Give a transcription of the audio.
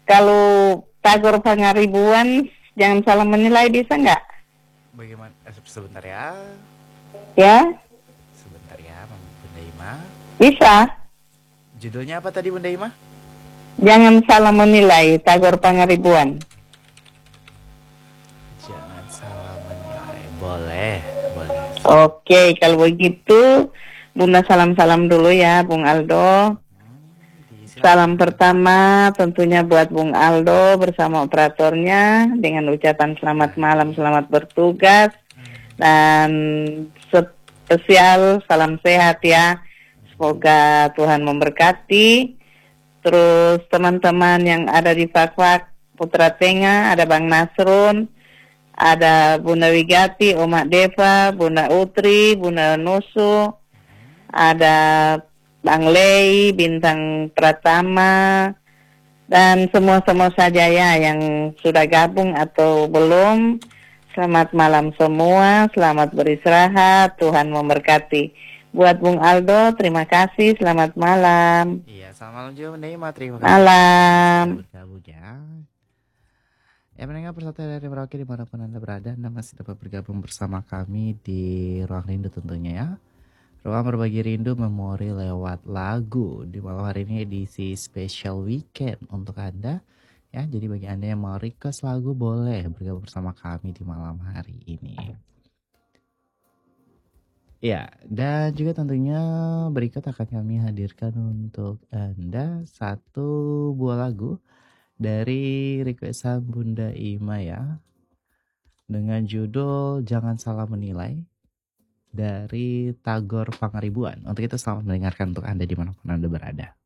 Kalau Tagor Pangaribuan, jangan salah menilai, bisa nggak? Bagaimana? Sebentar ya. Ya, Sebentar ya, Bunda Ima. bisa. Judulnya apa tadi Bunda Ima? Jangan salah menilai, Tagor Pangaribuan. Jangan salah menilai. Boleh, boleh. Oke, kalau begitu, Bunda salam-salam dulu ya, Bung Aldo. Salam Silakan. pertama tentunya buat Bung Aldo bersama operatornya dengan ucapan selamat malam, Baik. selamat bertugas, dan spesial salam sehat ya. Semoga Tuhan memberkati. Terus teman-teman yang ada di Fakfak Putra Tengah, ada Bang Nasrun, ada Bunda Wigati, Oma Deva, Bunda Utri, Bunda Nusu, ada Bang Lei, Bintang Pratama, dan semua saja ya yang sudah gabung atau belum. Selamat malam semua, selamat beristirahat, Tuhan memberkati. Buat Bung Aldo, terima kasih, selamat malam. Iya, selamat malam juga Bunda Ima. Terima kasih sudah Malam. bergabung ya. Ya, mendengar persatu dari Merauke dimanapun Anda berada, Anda masih dapat bergabung bersama kami di Ruang Rindu tentunya ya. Ruang berbagi rindu memori lewat lagu. Di malam hari ini edisi special weekend untuk Anda. Ya, jadi bagi Anda yang mau request lagu boleh bergabung bersama kami di malam hari ini. Ya, dan juga tentunya berikut akan kami hadirkan untuk Anda satu buah lagu dari requestan Bunda Ima ya, dengan judul Jangan Salah Menilai dari Tagor Pangaribuan. Untuk itu selamat mendengarkan untuk Anda dimanapun Anda berada.